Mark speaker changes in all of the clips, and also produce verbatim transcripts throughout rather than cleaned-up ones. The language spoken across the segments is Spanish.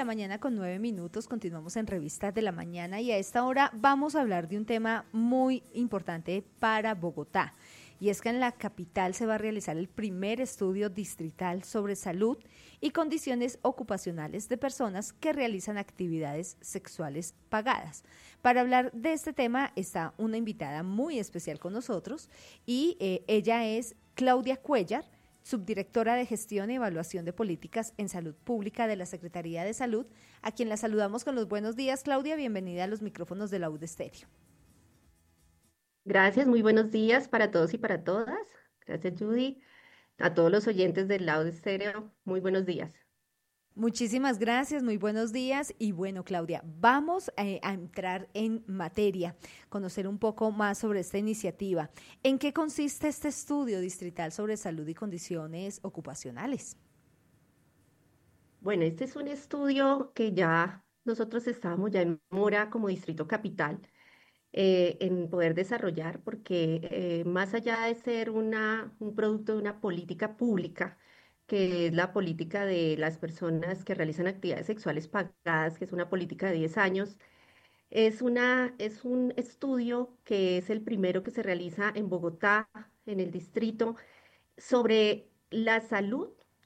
Speaker 1: mañana con nueve minutos, continuamos en Revistas de la Mañana y a esta hora vamos a hablar de un tema muy importante para Bogotá. Y es que en la capital se va a realizar el primer estudio distrital sobre salud y condiciones ocupacionales de personas que realizan actividades sexuales pagadas. Para hablar de este tema está una invitada muy especial con nosotros y eh, ella es Claudia Cuéllar, subdirectora de Gestión y Evaluación de Políticas en Salud Pública de la Secretaría de Salud, a quien la saludamos con los buenos días. Claudia, bienvenida a los micrófonos de la U D Estéreo.
Speaker 2: Gracias, muy buenos días para todos y para todas. Gracias, Judy. A todos los oyentes del lado de estéreo, muy buenos días.
Speaker 1: Muchísimas gracias, muy buenos días y bueno, Claudia, vamos eh, a entrar en materia, conocer un poco más sobre esta iniciativa. ¿En qué consiste este estudio distrital sobre salud y condiciones ocupacionales?
Speaker 2: Bueno, este es un estudio que ya nosotros estábamos ya en mora como Distrito Capital eh, en poder desarrollar, porque eh, más allá de ser una, un producto de una política pública, que es la política de las personas que realizan actividades sexuales pagadas, que es una política de diez años. Es una, es un estudio que es el primero que se realiza en Bogotá, en el distrito, sobre la salud,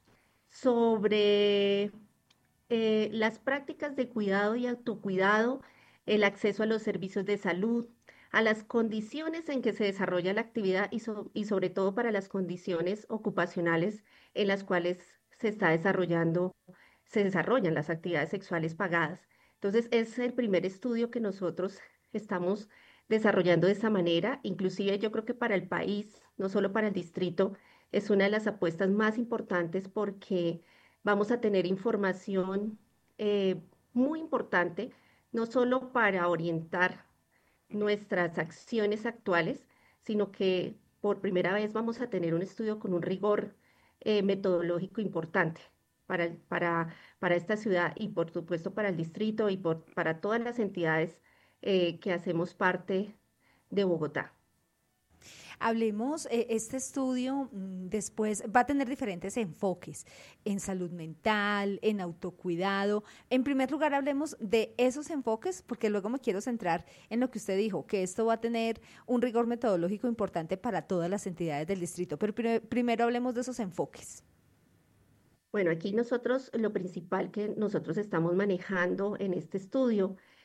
Speaker 2: sobre eh, las prácticas de cuidado y autocuidado, el acceso a los servicios de salud, a las condiciones en que se desarrolla la actividad y, so- y sobre todo para las condiciones ocupacionales en las cuales se está desarrollando, se desarrollan las actividades sexuales pagadas. Entonces, es el primer estudio que nosotros estamos desarrollando de esta manera. Inclusive yo creo que para el país, no solo para el distrito, es una de las apuestas más importantes porque vamos a tener información eh, muy importante, no solo para orientar nuestras acciones actuales, sino que por primera vez vamos a tener un estudio con un rigor eh, metodológico importante para, el- para, para esta ciudad y por supuesto para el distrito y por, para todas las entidades eh, que hacemos parte de Bogotá.
Speaker 1: Hablemos, eh, este estudio mm, después va a tener diferentes enfoques en salud mental, en autocuidado. En primer lugar, hablemos de esos enfoques, porque luego me quiero centrar en lo que usted dijo, que esto va a tener un rigor metodológico importante para todas las entidades del distrito. Pero pri- primero hablemos de esos enfoques.
Speaker 2: Bueno, aquí nosotros lo principal que nosotros estamos manejando en este estudio